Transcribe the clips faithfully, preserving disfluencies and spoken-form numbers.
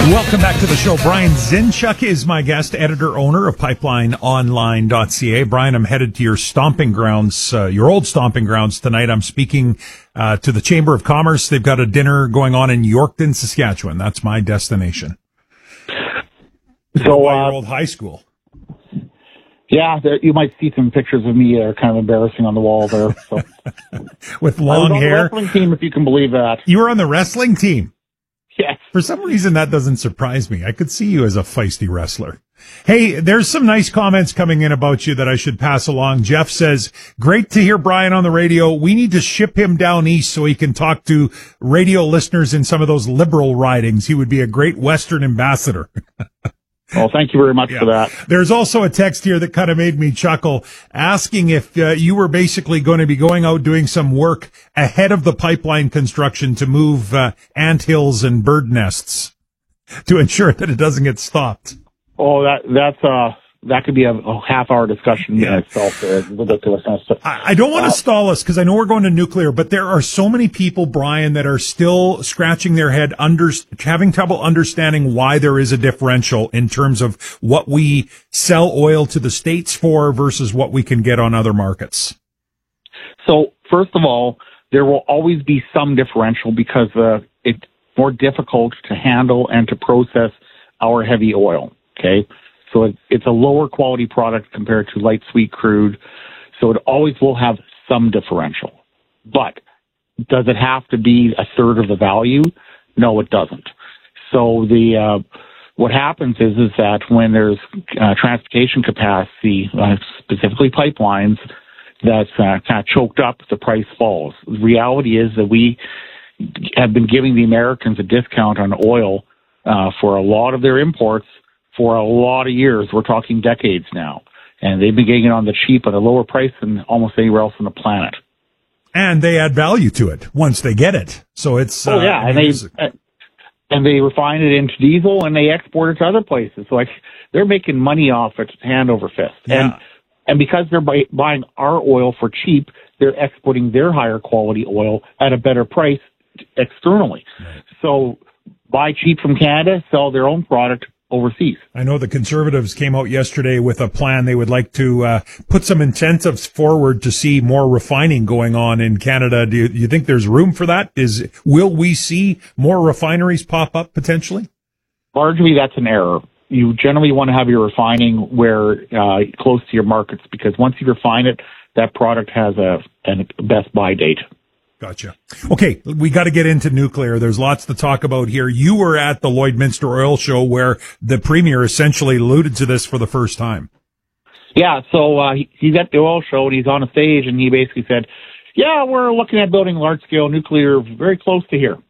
Welcome back to the show. Brian Zinchuk is my guest, editor-owner of pipeline online dot c a. Brian, I'm headed to your stomping grounds, uh, your old stomping grounds tonight. I'm speaking uh, to the Chamber of Commerce. They've got a dinner going on in Yorkton, Saskatchewan. That's my destination. So, uh, uh, old high school. Yeah, there, you might see some pictures of me that are kind of embarrassing on the wall there. So. With long I was on hair. the wrestling team, if you can believe that. You were on the wrestling team. Yes. For some reason, that doesn't surprise me. I could see you as a feisty wrestler. Hey, there's some nice comments coming in about you that I should pass along. Jeff says, great to hear Brian on the radio. We need to ship him down east so he can talk to radio listeners in some of those liberal ridings. He would be a great Western ambassador. Well, thank you very much yeah. for that. There's also a text here that kind of made me chuckle, asking if uh, you were basically going to be going out doing some work ahead of the pipeline construction to move uh, anthills and bird nests to ensure that it doesn't get stopped. Oh, that that's uh that could be a, a half hour discussion yeah. in itself. Uh, ridiculous. I, I don't want to uh, stall us because I know we're going to nuclear, but there are so many people, Brian, that are still scratching their head, under, having trouble understanding why there is a differential in terms of what we sell oil to the States for versus what we can get on other markets. So, first of all, there will always be some differential because uh, it's more difficult to handle and to process our heavy oil. Okay. So it, it's a lower quality product compared to light sweet crude. So it always will have some differential. But does it have to be a third of the value? No, it doesn't. So the uh, what happens is is that when there's uh, transportation capacity, uh, specifically pipelines, that's uh, kind of choked up, the price falls. The reality is that we have been giving the Americans a discount on oil uh, for a lot of their imports for a lot of years. We're talking decades now. And they've been getting it on the cheap at a lower price than almost anywhere else on the planet. And they add value to it once they get it. So it's... Oh, uh, yeah. And they, and they refine it into diesel and they export it to other places. So like, they're making money off it hand over fist. Yeah. And, and because they're buy, buying our oil for cheap, they're exporting their higher quality oil at a better price externally. Right. So buy cheap from Canada, sell their own product overseas. I know the Conservatives came out yesterday with a plan. They would like to uh, put some incentives forward to see more refining going on in Canada. Do you, do you think there's room for that? Is will we see more refineries pop up potentially? Largely, that's an error. You generally want to have your refining where uh, close to your markets, because once you refine it, that product has a, a best buy date. Gotcha. Okay, we got to get into nuclear. There's lots to talk about here. You were at the Lloydminster Oil Show where the Premier essentially alluded to this for the first time. Yeah, so uh, he, he's at the oil show and he's on a stage and he basically said, yeah, we're looking at building large-scale nuclear very close to here.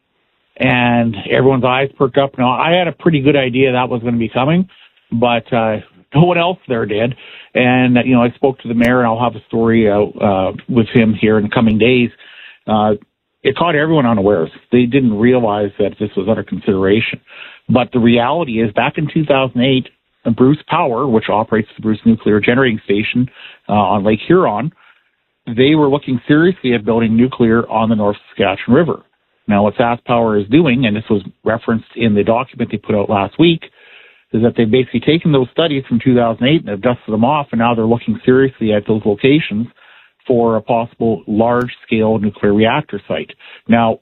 And everyone's eyes perked up. Now, I had a pretty good idea that was going to be coming, but uh, no one else there did. And, you know, I spoke to the mayor, and I'll have a story uh, uh, with him here in the coming days. Uh, it caught everyone unawares. They didn't realize that this was under consideration. But the reality is, back in two thousand eight, Bruce Power, which operates the Bruce Nuclear Generating Station uh, on Lake Huron, they were looking seriously at building nuclear on the North Saskatchewan River. Now, what SaskPower is doing, and this was referenced in the document they put out last week, is that they've basically taken those studies from two thousand eight and have dusted them off, and now they're looking seriously at those locations for a possible large-scale nuclear reactor site. Now,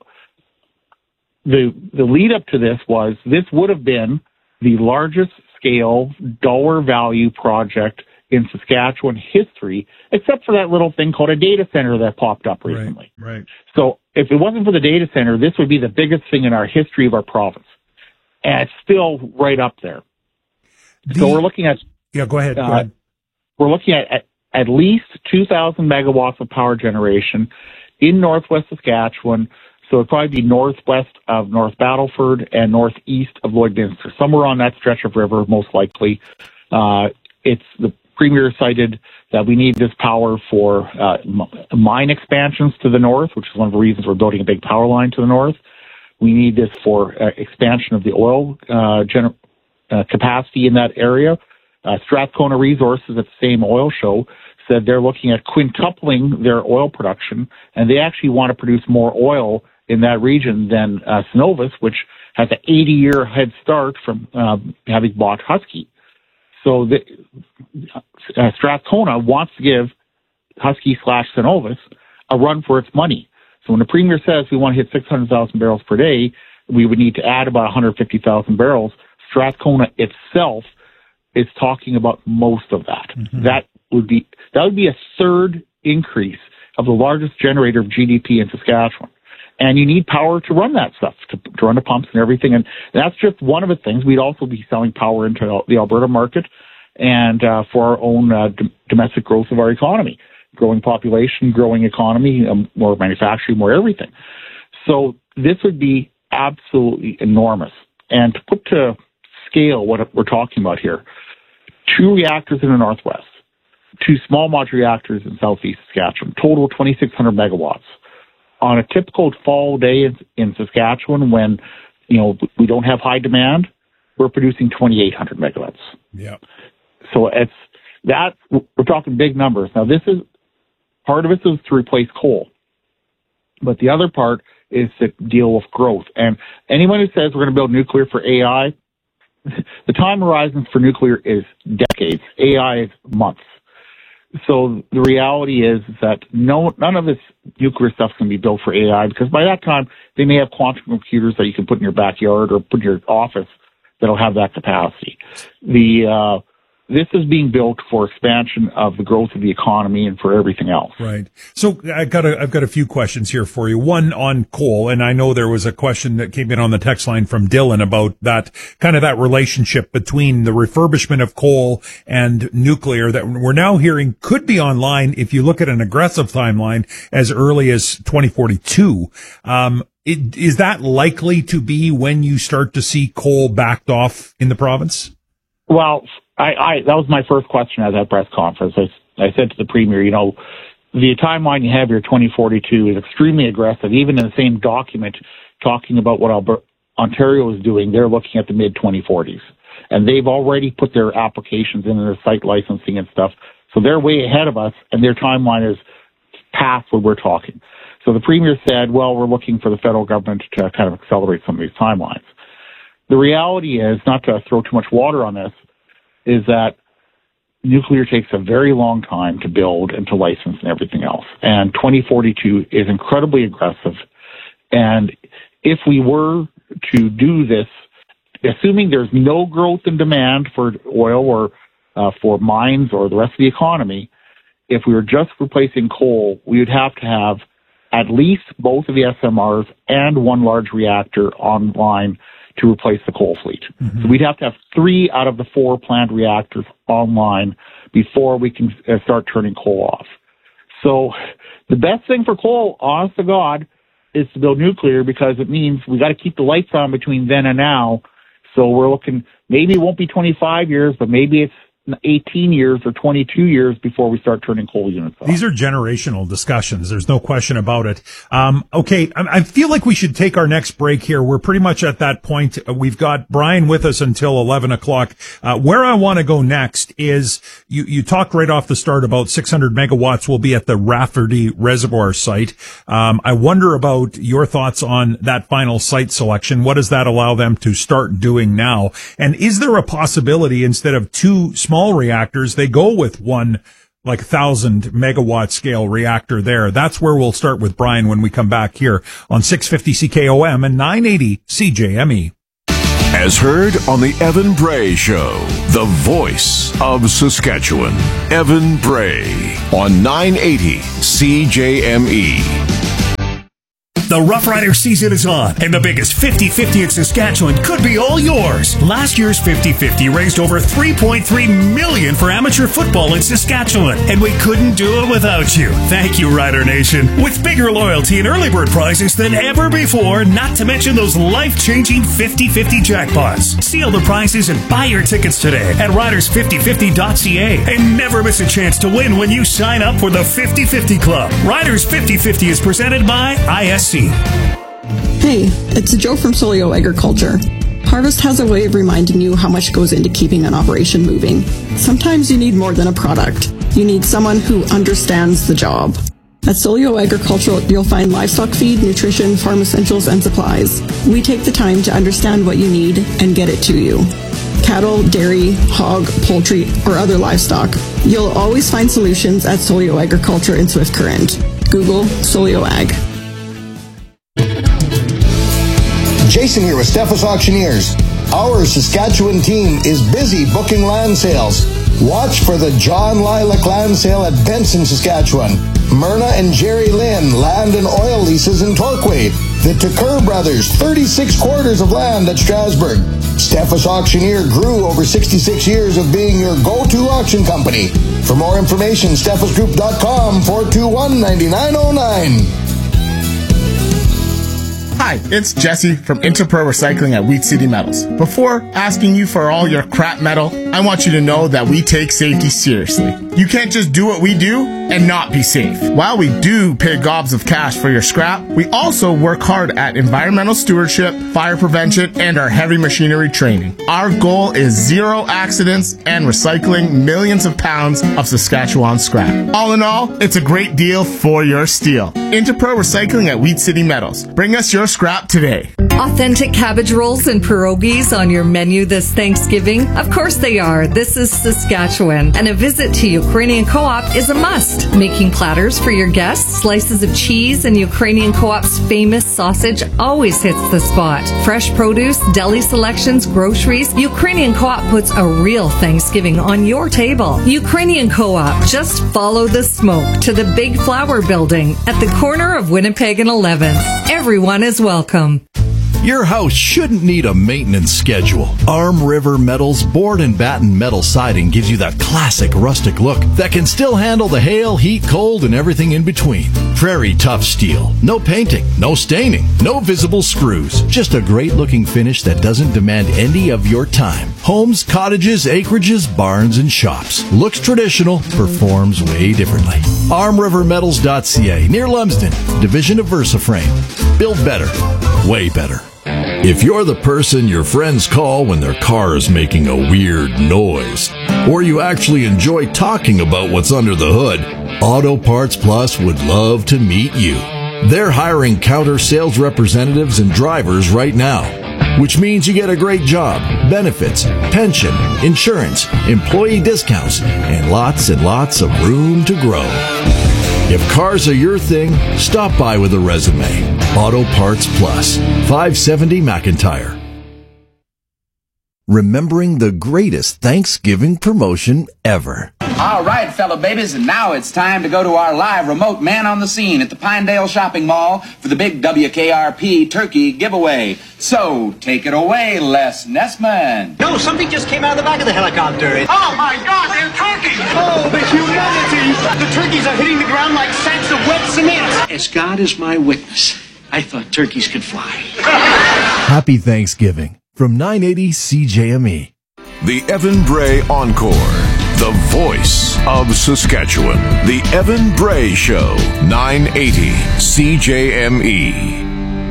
the the lead-up to this was this would have been the largest-scale dollar-value project in Saskatchewan history, except for that little thing called a data center that popped up recently. Right, right. So if it wasn't for the data center, this would be the biggest thing in our history of our province. And it's still right up there. The, so we're looking at... Yeah, go ahead. Uh, go ahead. We're looking at... at at least two thousand megawatts of power generation in northwest Saskatchewan. So it'd probably be northwest of North Battleford and northeast of Lloydminster, somewhere on that stretch of river, most likely. Uh, it's the Premier cited that we need this power for uh, mine expansions to the north, which is one of the reasons we're building a big power line to the north. We need this for uh, expansion of the oil uh, gener- uh, capacity in that area. Uh, Strathcona Resources at the same oil show said they're looking at quintupling their oil production, and they actually want to produce more oil in that region than uh, Cenovus, which has an eighty-year head start from uh, having bought Husky. So the, uh, Strathcona wants to give Husky slash Cenovus a run for its money. So when the Premier says we want to hit six hundred thousand barrels per day, we would need to add about one hundred fifty thousand barrels. Strathcona itself is talking about most of that. Mm-hmm. That would be that would be a third increase of the largest generator of G D P in Saskatchewan. And you need power to run that stuff, to, to run the pumps and everything. And that's just one of the things. We'd also be selling power into the Alberta market and uh, for our own uh, d- domestic growth of our economy. Growing population, growing economy, um, more manufacturing, more everything. So this would be absolutely enormous. And to put to scale what we're talking about here, two reactors in the Northwest, two small modular reactors in Southeast Saskatchewan, total twenty-six hundred megawatts. On a typical fall day in, in Saskatchewan, when you know we don't have high demand, we're producing twenty-eight hundred megawatts. Yeah. So it's that we're talking big numbers. Now this is part of it is to replace coal, but the other part is to deal with growth. And anyone who says we're going to build nuclear for A I, the time horizon for nuclear is decades. A I is months. So the reality is that no, none of this nuclear stuff can be built for A I, because by that time they may have quantum computers that you can put in your backyard or put in your office that'll have that capacity. The uh, this is being built for expansion of the growth of the economy and for everything else. Right. So I got a, I've got a few questions here for you. One on coal, and I know there was a question that came in on the text line from Dylan about that kind of that relationship between the refurbishment of coal and nuclear that we're now hearing could be online if you look at an aggressive timeline as early as twenty forty-two. Um, it, is that likely to be when you start to see coal backed off in the province? Well, I, I, that was my first question at that press conference. I, I said to the Premier, you know, the timeline you have here, twenty forty-two, is extremely aggressive. Even in the same document talking about what Alberta, Ontario is doing, they're looking at the mid twenty forties. And they've already put their applications in their site licensing and stuff. So they're way ahead of us, and their timeline is past where we're talking. So the Premier said, well, we're looking for the federal government to kind of accelerate some of these timelines. The reality is, not to throw too much water on this, is that nuclear takes a very long time to build and to license and everything else. And twenty forty-two is incredibly aggressive. And if we were to do this, assuming there's no growth in demand for oil or uh, for mines or the rest of the economy, if we were just replacing coal, we would have to have at least both of the S M Rs and one large reactor online to replace the coal fleet. Mm-hmm. So we'd have to have three out of the four planned reactors online before we can uh, start turning coal off. So the best thing for coal, honest to God, is to build nuclear, because it means we got to keep the lights on between then and now. So we're looking, maybe it won't be twenty-five years, but maybe it's eighteen years or twenty-two years before we start turning coal units off. These are generational discussions. There's no question about it. Um, okay. I, I feel like we should take our next break here. We're pretty much at that point. We've got Brian with us until eleven o'clock. Uh, where I want to go next is you, you talked right off the start about six hundred megawatts will be at the Rafferty Reservoir site. Um, I wonder about your thoughts on that final site selection. What does that allow them to start doing now? And is there a possibility, instead of two small reactors, they go with one like thousand megawatt scale reactor there? That's where we'll start with Brian when we come back here on six fifty C K O M and nine eighty C J M E. As heard on the Evan Bray Show, the voice of Saskatchewan. Evan Bray on nine eighty C J M E. The Rough Rider season is on, and the biggest fifty fifty in Saskatchewan could be all yours. Last year's fifty fifty raised over three point three million dollars for amateur football in Saskatchewan, and we couldn't do it without you. Thank you, Rider Nation. With bigger loyalty and early bird prizes than ever before, not to mention those life-changing fifty fifty jackpots. Seal the prizes and buy your tickets today at riders fifty fifty dot c a, and never miss a chance to win when you sign up for the fifty fifty Club. Riders fifty fifty is presented by I S C. Hey, it's Joe from Solio Agriculture. Harvest has a way of reminding you how much goes into keeping an operation moving. Sometimes you need more than a product. You need someone who understands the job. At Solio Agricultural, you'll find livestock feed, nutrition, farm essentials, and supplies. We take the time to understand what you need and get it to you. Cattle, dairy, hog, poultry, or other livestock. You'll always find solutions at Solio Agriculture in Swift Current. Google Solio Ag. Jason here with Steffes Auctioneers. Our Saskatchewan team is busy booking land sales. Watch for the John Lilac Land Sale at Benson, Saskatchewan. Myrna and Jerry Lynn Land and Oil Leases in Torquay. The Tucker Brothers thirty-six quarters of land at Strasbourg. Steffes Auctioneer grew over sixty-six years of being your go-to auction company. For more information, steffes group dot com, four two one, nine nine zero nine. Hi, it's Jesse from Interpro Recycling at Wheat City Metals. Before asking you for all your crap metal, I want you to know that we take safety seriously. You can't just do what we do and not be safe. While we do pay gobs of cash for your scrap, we also work hard at environmental stewardship, fire prevention, and our heavy machinery training. Our goal is zero accidents and recycling millions of pounds of Saskatchewan scrap. All in all, it's a great deal for your steel. Interpro Recycling at Wheat City Metals. Bring us your scrap today. Authentic cabbage rolls and pierogies on your menu this Thanksgiving? Of course they are. This is Saskatchewan, and a visit to Ukrainian Co-op is a must. Making platters for your guests, slices of cheese, and Ukrainian Co-op's famous sausage always hits the spot. Fresh produce, deli selections, groceries, Ukrainian Co-op puts a real Thanksgiving on your table. Ukrainian Co-op, just follow the smoke to the Big Flower Building at the corner of Winnipeg and eleventh. Everyone is welcome. Your house shouldn't need a maintenance schedule. Arm River Metal's board and batten metal siding gives you that classic rustic look that can still handle the hail, heat, cold, and everything in between. Prairie tough steel. No painting, no staining, no visible screws. Just a great looking finish that doesn't demand any of your time. Homes, cottages, acreages, barns, and shops. Looks traditional, performs way differently. arm river metals dot c a, near Lumsden, division of VersaFrame. Build better, way better. If you're the person your friends call when their car is making a weird noise, or you actually enjoy talking about what's under the hood, Auto Parts Plus would love to meet you. They're hiring counter sales representatives and drivers right now, which means you get a great job, benefits, pension, insurance, employee discounts, and lots and lots of room to grow. If cars are your thing, stop by with a resume. Auto Parts Plus, five seventy McIntyre. Remembering the greatest Thanksgiving promotion ever. All right, fellow babies, and now it's time to go to our live remote man on the scene at the Pinedale Shopping Mall for the big W K R P turkey giveaway. So, take it away, Les Nessman. No, something just came out of the back of the helicopter. Oh, my God, they're turkeys! Oh, the humanity! The turkeys are hitting the ground like sacks of wet cement. As God is my witness, I thought turkeys could fly. Happy Thanksgiving from nine eighty C J M E. The Evan Bray Encore. The voice of Saskatchewan. The Evan Bray Show. nine eighty C J M E.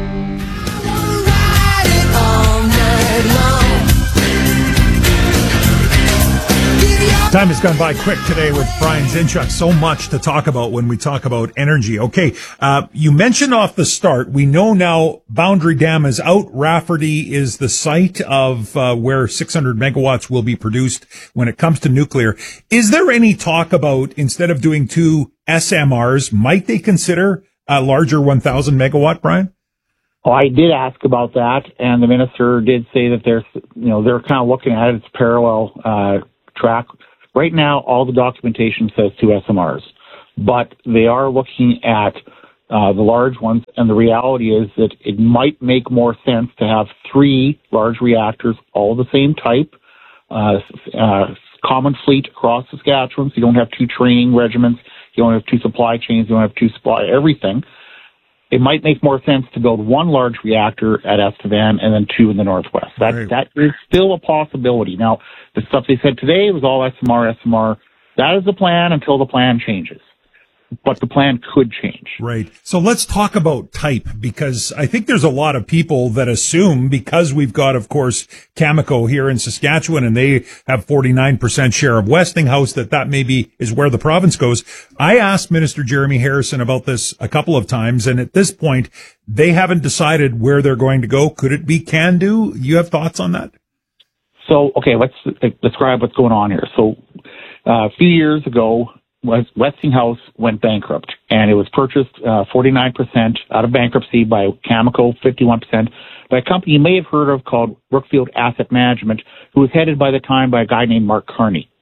Time has gone by quick today with Brian Zinchuk. So much to talk about when we talk about energy. Okay, uh, you mentioned off the start, we know now Boundary Dam is out. Rafferty is the site of uh, where six hundred megawatts will be produced when it comes to nuclear. Is there any talk about, instead of doing two S M Rs, might they consider a larger one thousand megawatt, Brian? Oh, I did ask about that, and the minister did say that there's, you know, they're kind of looking at it. It's parallel uh, track. Right now, all the documentation says two S M Rs, but they are looking at uh, the large ones, and the reality is that it might make more sense to have three large reactors, all the same type, uh, uh, common fleet across Saskatchewan, so you don't have two training regiments, you don't have two supply chains, you don't have two supply everything. It might make more sense to build one large reactor at Estevan and then two in the Northwest. That, right. That is still a possibility. Now, the stuff they said today was all S M R, S M R. That is the plan until the plan changes. but the plan could change. Right. So let's talk about type, because I think there's a lot of people that assume, because we've got, of course, Cameco here in Saskatchewan, and they have forty-nine percent share of Westinghouse, that that maybe is where the province goes. I asked Minister Jeremy Harrison about this a couple of times, and at this point, they haven't decided where they're going to go. Could it be CANDU? You have thoughts on that? So, okay, let's describe what's going on here. So, uh, a few years ago, Westinghouse went bankrupt, and it was purchased uh, forty-nine percent out of bankruptcy by Cameco, fifty-one percent by a company you may have heard of called Brookfield Asset Management, who was headed by the time by a guy named Mark Carney.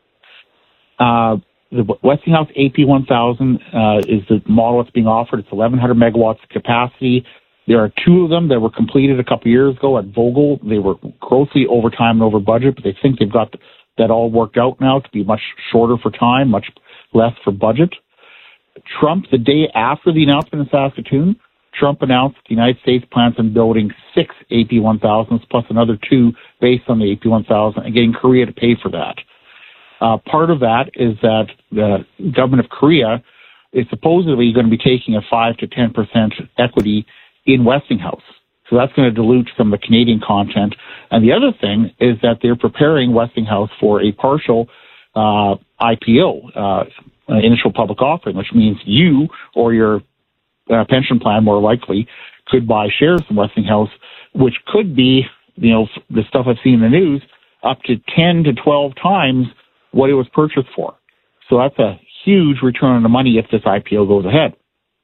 Uh, the Westinghouse A P one thousand uh, is the model that's being offered. It's eleven hundred megawatts of capacity. There are two of them that were completed a couple years ago at Vogel. They were grossly over time and over budget, but they think they've got that all worked out now to be much shorter for time, much less for budget. Trump, the day after the announcement in Saskatoon, Trump announced the United States plans on building six A P one thousands plus another two based on the A P one thousand and getting Korea to pay for that. Uh, part of that is that the government of Korea is supposedly going to be taking a five to ten percent equity in Westinghouse. So that's going to dilute some of the Canadian content. And the other thing is that they're preparing Westinghouse for a partial uh, I P O, uh, initial public offering, which means you or your uh, pension plan, more likely, could buy shares in Westinghouse, which could be, you know, the stuff I've seen in the news, up to ten to twelve times what it was purchased for. So that's a huge return on the money if this I P O goes ahead.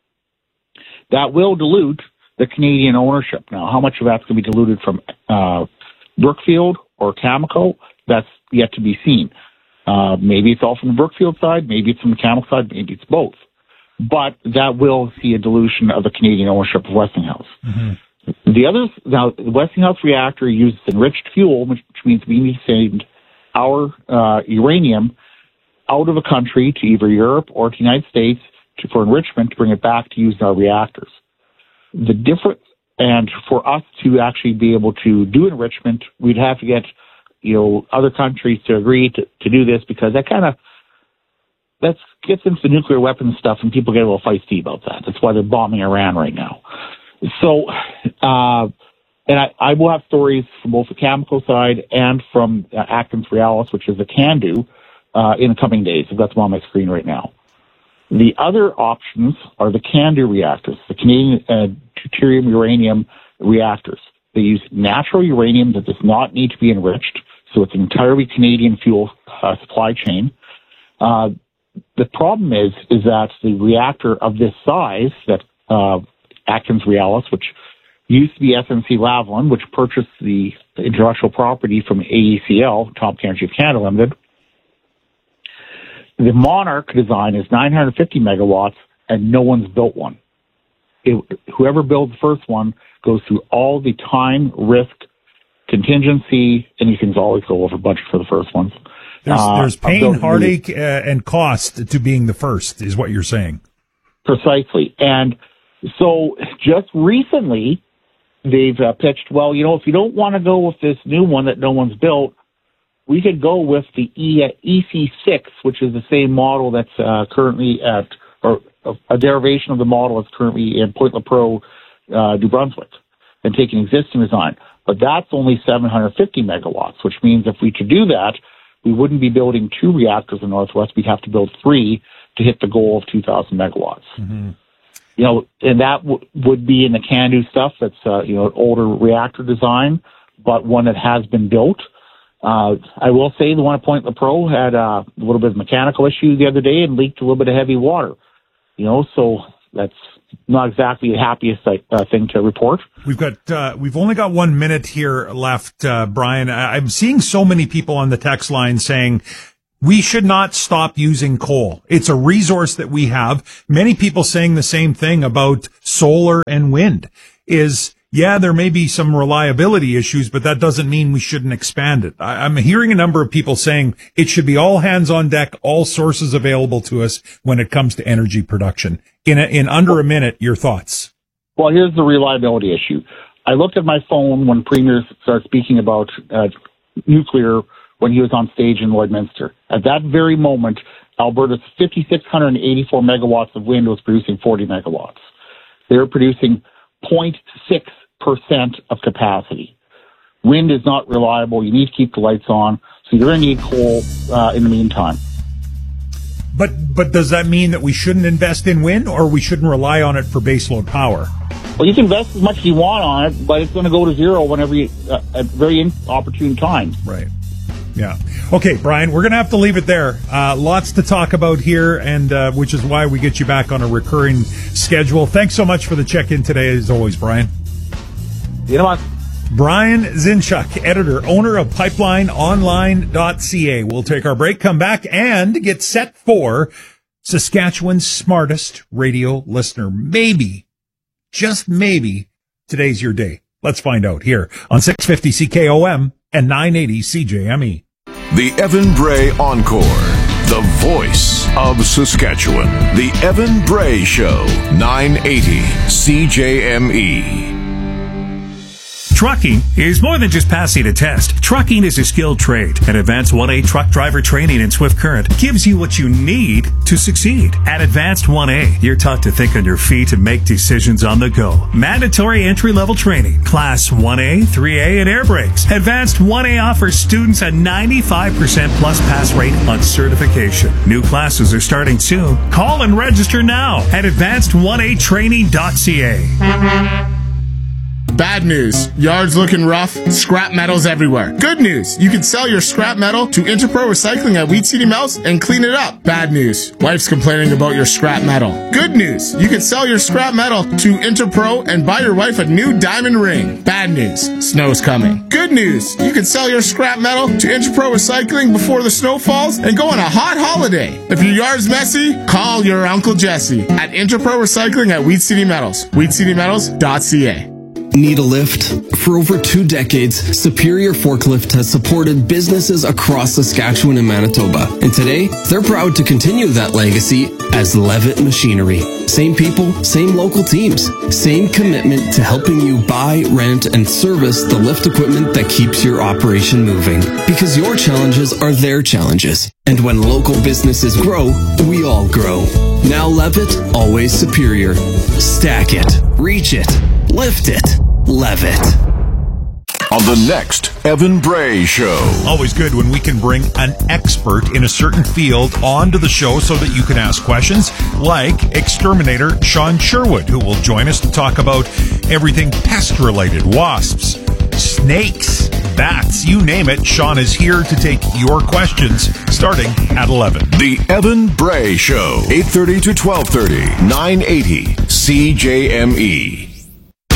That will dilute the Canadian ownership. Now, how much of that's going to be diluted from uh, Brookfield or Cameco, that's yet to be seen. Uh, maybe it's all from the Brookfield side, maybe it's from the Cameco side, maybe it's both. But that will see a dilution of the Canadian ownership of Westinghouse. Mm-hmm. The others, now, the Westinghouse reactor uses enriched fuel, which, which means we need to send our uh, uranium out of a country to either Europe or to the United States to, for enrichment to bring it back to use in our reactors. The different, and for us to actually be able to do enrichment, we'd have to get, you know, other countries to agree to, to do this, because that kind of, that gets into the nuclear weapons stuff, and people get a little feisty about that. That's why they're bombing Iran right now. So, uh, and I, I will have stories from both the Cameco side and from uh, AtkinsRéalis, which is a CANDU, uh, in the coming days. I've got them on my screen right now. The other options are the CANDU reactors, the Canadian uh, deuterium uranium reactors. They use natural uranium that does not need to be enriched, so it's an entirely Canadian fuel uh, supply chain. Uh, the problem is, is that the reactor of this size, that uh, AtkinsRéalis, which used to be S N C Lavalin, which purchased the intellectual property from A E C L, Atomic Energy of Canada Limited, the Monarch design is nine hundred fifty megawatts, and no one's built one. It, whoever builds the first one goes through all the time, risk, contingency. Anything's always go over budget for the first ones. There's, uh, there's pain, heartache, the, uh, and cost to being the first, is what you're saying. Precisely. And so just recently, they've uh, pitched, well, you know, if you don't want to go with this new one that no one's built, we could go with the E C six, which is the same model that's uh, currently at, or a derivation of the model that's currently in Point Lepreau, uh, New Brunswick, and take an existing design. But that's only seven hundred fifty megawatts, which means if we could do that, we wouldn't be building two reactors in Northwest. We'd have to build three to hit the goal of two thousand megawatts. Mm-hmm. You know, and that w- would be in the CANDU stuff. That's, uh, you know, an older reactor design, but one that has been built. Uh, I will say the one at Point Lepreau had uh, a little bit of mechanical issue the other day and leaked a little bit of heavy water. You know, so that's not exactly the happiest uh, thing to report. We've got, uh, we've only got one minute here left, uh, Brian. I- I'm seeing so many people on the text line saying we should not stop using coal. It's a resource that we have. Many people saying the same thing about solar and wind is, yeah, there may be some reliability issues, but that doesn't mean we shouldn't expand it. I, I'm hearing a number of people saying it should be all hands on deck, all sources available to us when it comes to energy production. In a, in under a minute, your thoughts. Well, here's the reliability issue. I looked at my phone when premiers start speaking about uh, nuclear when he was on stage in Lloydminster. At that very moment, Alberta's five thousand six hundred eighty-four megawatts of wind was producing forty megawatts. They were producing zero point six percent of capacity. Wind is not reliable. You need to keep the lights on. So you're going to need coal uh, in the meantime. But but does that mean that we shouldn't invest in wind, or we shouldn't rely on it for baseload power? Well, you can invest as much as you want on it, but it's going to go to zero whenever you, uh, at very inopportune times. Right. Yeah. Okay, Brian, we're going to have to leave it there. Uh, lots to talk about here, and uh, which is why we get you back on a recurring schedule. Thanks so much for the check-in today, as always, Brian. You know what? Brian Zinchuk, editor, owner of pipeline online dot c a. We'll take our break, come back, and get set for Saskatchewan's smartest radio listener. Maybe, just maybe, today's your day. Let's find out here on six fifty C K O M and nine eighty C J M E. The Evan Bray Encore, the voice of Saskatchewan. The Evan Bray Show, nine eighty C J M E. Trucking is more than just passing a test. Trucking is a skilled trade, and Advanced one A truck driver training in Swift Current gives you what you need to succeed. At Advanced one A, you're taught to think on your feet and make decisions on the go. Mandatory entry-level training, Class one A, three A, and air brakes. Advanced one A offers students a ninety-five percent plus pass rate on certification. New classes are starting soon. Call and register now at advanced one a training dot c a. Bad news. Yards looking rough, scrap metal's everywhere. Good news. You can sell your scrap metal to Interpro Recycling at Wheat City Mills and clean it up. Bad news. Wife's complaining about your scrap metal. Good news. You can sell your scrap metal to Interpro and buy your wife a new diamond ring. Bad news. Snow's coming. Good news. You can sell your scrap metal to Interpro Recycling before the snow falls and go on a hot holiday. If your yard's messy, call your Uncle Jesse at Interpro Recycling at Wheat City Metals. wheat city metals dot c a. Need a lift? For over two decades, Superior Forklift has supported businesses across Saskatchewan and Manitoba. And today, they're proud to continue that legacy as Levitt Machinery. Same people, same local teams, same commitment to helping you buy, rent, and service the lift equipment that keeps your operation moving. Because your challenges are their challenges. And when local businesses grow, we all grow. Now Levitt, always superior. Stack it, reach it, lift it, Levitt. On the next Evan Bray Show. Always good when we can bring an expert in a certain field onto the show so that you can ask questions, like exterminator Sean Sherwood, who will join us to talk about everything pest-related, wasps, snakes, bats, you name it. Sean is here to take your questions starting at eleven. The Evan Bray Show, eight thirty to twelve thirty, nine eighty C J M E.